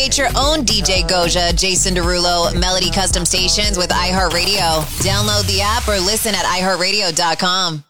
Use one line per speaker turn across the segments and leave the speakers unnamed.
Create your own DJ Goja, Jason Derulo, Melody Custom Stations with iHeartRadio. Download the app or listen at iHeartRadio.com.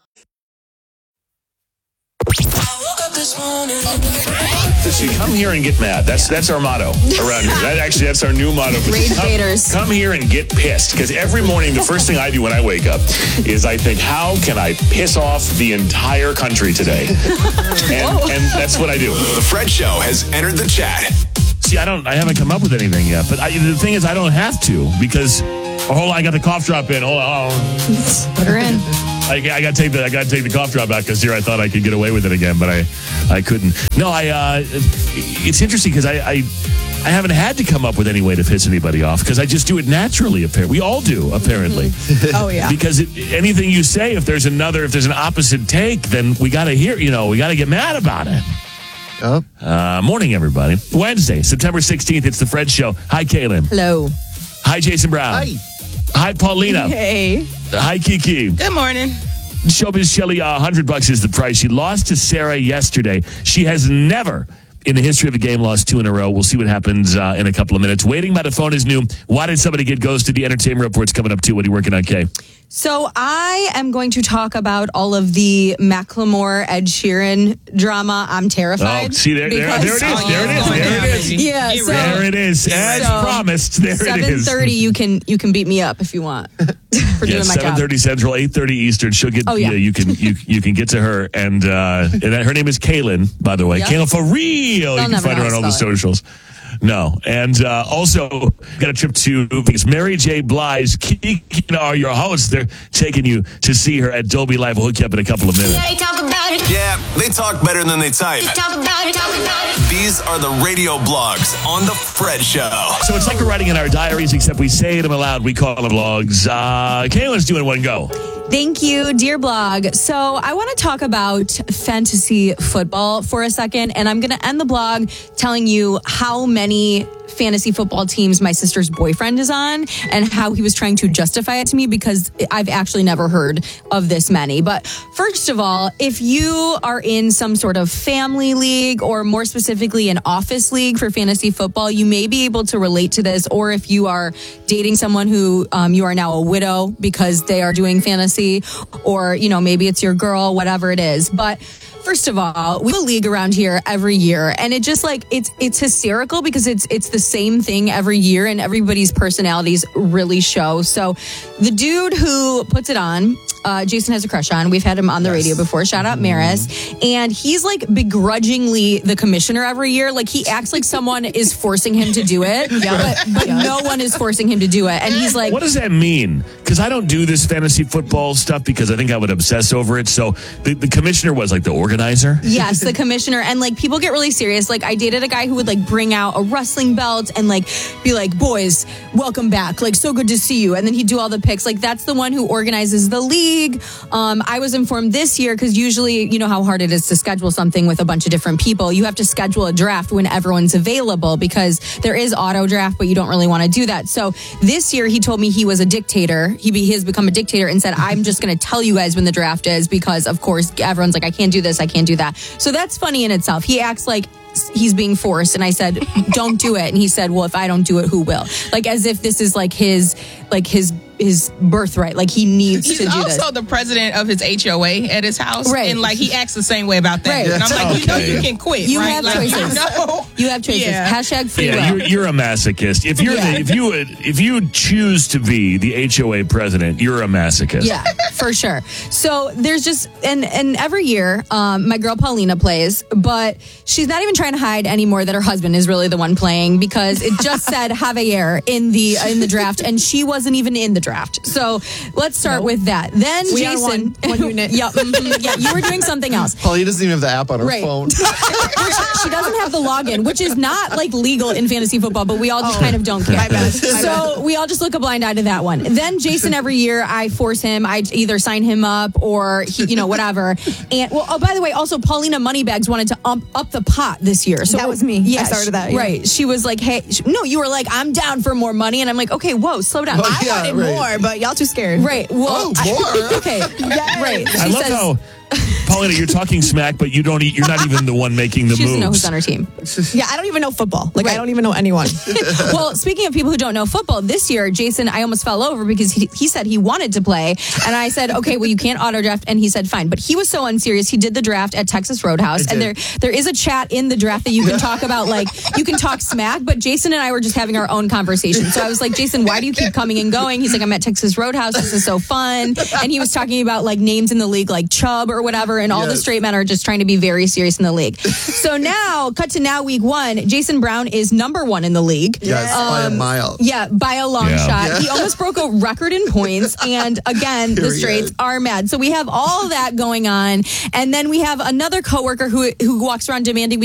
Listen, come here and get mad. That's our motto around here. That's our new motto.
Rage baiters.
Come here and get pissed. Because every morning, the first thing I do when I wake up is I think, how can I piss off the entire country today? and that's what I do.
The Fred Show has entered the chat.
See, I haven't come up with anything yet. But the thing is, I don't have to because, I got the cough drop in. Hold on.
Put her in.
I got to take the cough drop out because here I thought I could get away with it again, but I couldn't. No, it's interesting because I haven't had to come up with any way to piss anybody off because I just do it naturally. Apparently, we all do. Apparently.
Mm-hmm. Oh yeah.
Because anything you say, if there's an opposite take, then we got to hear. We got to get mad about it. Morning, everybody. Wednesday, September 16th. It's the Fred Show. Hi, Kaylin.
Hello.
Hi, Jason Brown.
Hi.
Hi, Paulina.
Hey.
Hi, Kiki.
Good morning.
Showbiz Shelly, $100 is the price. She lost to Sarah yesterday. She has never, in the history of the game, lost 2 in a row. We'll see what happens in a couple of minutes. Waiting by the phone is new. Why did somebody get ghosted? The Entertainment Report's coming up, too. What are you working on, Kay?
So I am going to talk about all of the Macklemore, Ed Sheeran drama. I'm terrified.
Oh, see, there it is.
Yeah,
there it is. As promised, there it is.
7:30, you can beat me up if you want for doing my job.
7:30 Central, 8:30 Eastern. She'll get. You can get to her, and her name is Kaylin, by the way.
Yep.
Kaylin for real. You can find her on all the socials. No. And also, got a trip to Vegas. Mary J. Blige, Kiki are your hosts. They're taking you to see her at Dolby Live. We'll hook you up in a couple of minutes.
Yeah, they talk better than they type. These are the radio blogs on The Fred Show.
So it's like we're writing in our diaries, except we say them aloud. We call them blogs. Kaylin's doing one go.
Thank you, dear blog. So I want to talk about fantasy football for a second, and I'm going to end the blog telling you how many fantasy football teams my sister's boyfriend is on and how he was trying to justify it to me because I've actually never heard of this many. But first of all, if you are in some sort of family league or more specifically an office league for fantasy football, you may be able to relate to this. Or if you are dating someone who you are now a widow because they are doing fantasy, or, maybe it's your girl, whatever it is. But first of all, we have a league around here every year, and it just it's hysterical because it's the same thing every year, and everybody's personalities really show. So the dude who puts it on, Jason has a crush on. We've had him on the radio before. Shout out Maris. And he's begrudgingly the commissioner every year. He acts like someone is forcing him to do it, but no one is forcing him to do it. And he's like,
what does that mean? Because I don't do this fantasy football stuff because I think I would obsess over it. So the commissioner was the organizer?
Yes, the commissioner. And people get really serious. I dated a guy who would bring out a wrestling belt and be like, boys, welcome back. So good to see you. And then he'd do all the picks. That's the one who organizes the league. I was informed this year because usually, you know how hard it is to schedule something with a bunch of different people. You have to schedule a draft when everyone's available because there is auto draft, but you don't really want to do that. So this year he told me he was a dictator. He has become a dictator and said, I'm just going to tell you guys when the draft is because, of course, everyone's like, I can't do this, I can't do that. So that's funny in itself. He acts like he's being forced, and I said, don't do it. And he said, well, if I don't do it, who will? As if this is his birthright. He needs to do this.
He's also the president of his HOA at his house.
Right.
And he acts the same way about that.
Right.
And I'm you can quit.
You
right?
have choices. You have choices.
Yeah.
Hashtag free will.
You're a masochist. If you choose to be the HOA president, you're a masochist.
Yeah, for sure. So there's just and every year, my girl Paulina plays, but she's not even trying to hide anymore that her husband is really the one playing because it just said Javier in the draft, and she wasn't even in the draft. So let's start with that. Then
we
Jason,
one unit.
yeah, you were doing something else.
Paulina doesn't even have the app on her phone.
She doesn't have the login, which is not legal in fantasy football, but we all just kind of don't care.
My bad.
So we all just look a blind eye to that one. Then Jason, every year I force him. I either sign him up or whatever. And by the way, also Paulina Moneybags wanted to up the pot this year. So
that was me.
Yeah,
I started that. Yeah.
Right. She was like, "Hey, no," you were like, "I'm down for more money," and I'm like, "Okay, whoa, slow down."
I wanted more, but y'all too scared.
Right. Well,
more.
okay. Yeah. Right.
I love how Paulina, you're talking smack, but you're not even the one making the
she doesn't
moves.
know who's on her team.
Yeah, I don't even know football. I don't even know anyone.
Well, speaking of people who don't know football, this year, Jason, I almost fell over because he said he wanted to play. And I said, okay, well, you can't auto draft. And he said, fine. But he was so unserious. He did the draft at Texas Roadhouse. And there is a chat in the draft that you can talk about, you can talk smack. But Jason and I were just having our own conversation. So I was like, Jason, why do you keep coming and going? He's like, I'm at Texas Roadhouse. This is so fun. And he was talking about names in the league like Chubb or whatever. And all the straight men are just trying to be very serious in the league. So cut to now, week 1, Jason Brown is number 1 in the league.
Yes, by a mile.
Yeah, by a long shot.
Yeah.
He almost broke a record in points. And again, the straights are mad. So we have all that going on. And then we have another coworker who walks around demanding